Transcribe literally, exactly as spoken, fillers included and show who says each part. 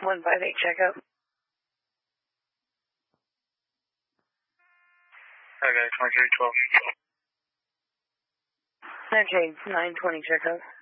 Speaker 1: one five eight checkout.
Speaker 2: Okay, twenty-three twelve.
Speaker 1: Okay, nine twenty checkout.